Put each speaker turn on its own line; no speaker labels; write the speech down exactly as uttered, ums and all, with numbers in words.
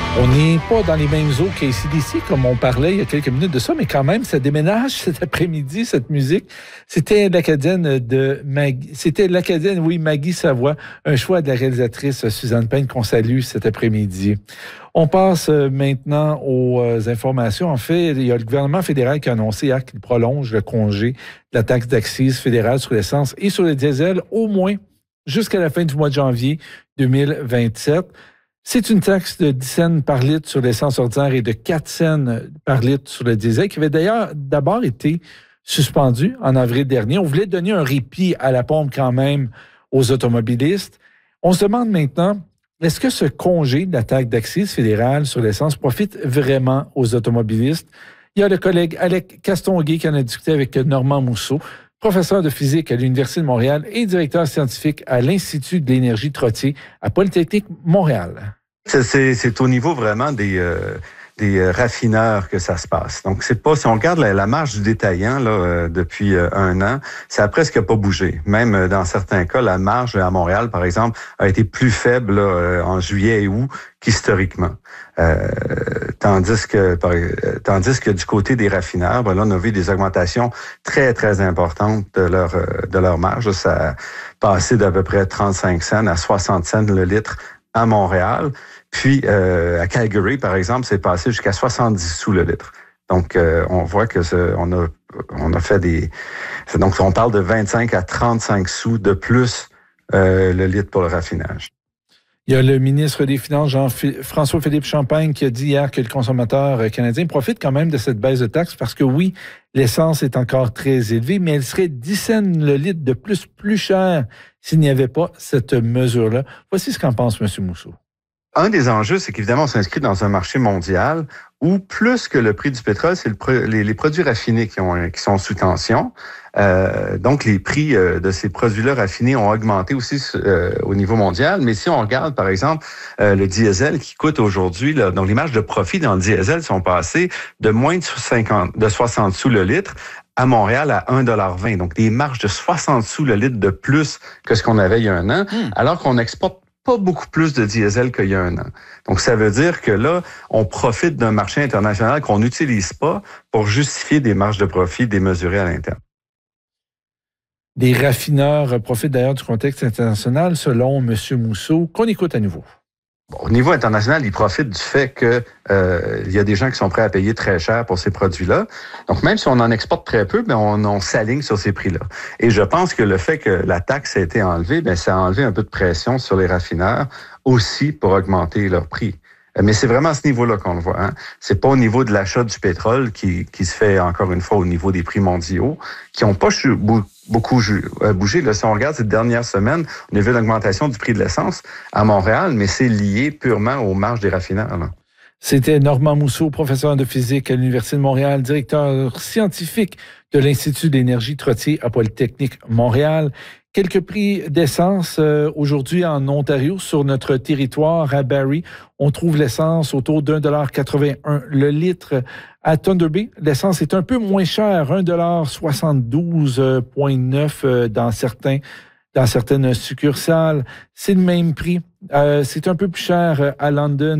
On n'est pas dans les mêmes eaux qu'A C D C, comme on parlait il y a quelques minutes de ça, mais quand même, ça déménage cet après-midi, cette musique. C'était l'Acadienne de Maggie, c'était l'Acadienne, oui, Maggie Savoie, un choix de la réalisatrice Suzanne Payne qu'on salue cet après-midi. On passe maintenant aux informations. En fait, il y a le gouvernement fédéral qui a annoncé hier qu'il prolonge le congé de la taxe d'accise fédérale sur l'essence et sur le diesel au moins jusqu'à la fin du mois de janvier deux mille vingt-sept. C'est une taxe de dix cents par litre sur l'essence ordinaire et de quatre cents par litre sur le diesel qui avait d'ailleurs d'abord été suspendue en avril dernier. On voulait donner un répit à la pompe quand même aux automobilistes. On se demande maintenant, est-ce que ce congé de la taxe d'accise fédérale sur l'essence profite vraiment aux automobilistes? Il y a le collègue Alec Castonguay qui en a discuté avec Normand Mousseau, professeur de physique à l'Université de Montréal et directeur scientifique à l'Institut de l'énergie Trottier à Polytechnique Montréal.
C'est, c'est, c'est au niveau vraiment des, euh, des raffineurs que ça se passe. Donc, c'est pas, si on regarde la, la marge du détaillant là, euh, depuis euh, un an, ça a presque pas bougé. Même euh, dans certains cas, la marge à Montréal, par exemple, a été plus faible là, euh, en juillet et août qu'historiquement. Euh, tandis que par, euh, tandis que du côté des raffineurs, ben là, on a vu des augmentations très, très importantes de leur euh, de leur marge. Ça a passé d'à peu près trente-cinq cents à soixante cents le litre à Montréal. Puis, euh, à Calgary, par exemple, c'est passé jusqu'à soixante-dix sous le litre. Donc, euh, on voit que ce, on a on a fait des... Donc, on parle de vingt-cinq à trente-cinq sous de plus euh, le litre pour le raffinage.
Il y a le ministre des Finances, Jean-François-Philippe Champagne, qui a dit hier que le consommateur canadien profite quand même de cette baisse de taxes parce que oui, l'essence est encore très élevée, mais elle serait dix cents le litre de plus, plus cher s'il n'y avait pas cette mesure-là. Voici ce qu'en pense M. Mousseau.
Un des enjeux, c'est qu'évidemment, on s'inscrit dans un marché mondial où plus que le prix du pétrole, c'est le pro- les, les produits raffinés qui, ont, qui sont sous tension. Euh, donc, les prix euh, de ces produits-là raffinés ont augmenté aussi euh, au niveau mondial. Mais si on regarde, par exemple, euh, le diesel qui coûte aujourd'hui, là, donc les marges de profit dans le diesel sont passées de moins de cinquante, de soixante sous le litre à Montréal à un dollar vingt. Donc, des marges de soixante sous le litre de plus que ce qu'on avait il y a un an, mmh. alors qu'on exporte pas beaucoup plus de diesel qu'il y a un an. Donc, ça veut dire que là, on profite d'un marché international qu'on n'utilise pas pour justifier des marges de profit démesurées à l'interne.
Des raffineurs profitent d'ailleurs du contexte international, selon M. Mousseau, qu'on écoute à nouveau.
Bon, au niveau international, ils profitent du fait que euh, il y a des gens qui sont prêts à payer très cher pour ces produits-là. Donc, même si on en exporte très peu, ben on, on s'aligne sur ces prix-là. Et je pense que le fait que la taxe a été enlevée, ben ça a enlevé un peu de pression sur les raffineurs aussi pour augmenter leur prix. Mais c'est vraiment à ce niveau-là qu'on le voit. Hein. C'est pas au niveau de l'achat du pétrole qui, qui se fait encore une fois au niveau des prix mondiaux, qui n'ont pas chu- beaucoup bougé. Là, si on regarde cette dernière semaine, on a vu l'augmentation du prix de l'essence à Montréal, mais c'est lié purement aux marges des raffineurs. Là.
C'était Normand Mousseau, professeur de physique à l'Université de Montréal, directeur scientifique de l'Institut d'énergie Trottier à Polytechnique Montréal. Quelques prix d'essence euh, aujourd'hui en Ontario, sur notre territoire à Barrie. On trouve l'essence autour d'un dollar quatre-vingt-un le litre. À Thunder Bay, l'essence est un peu moins chère, un dollar soixante-douze virgule neuf dans certains dans certaines succursales. C'est le même prix. Euh, c'est un peu plus cher à London.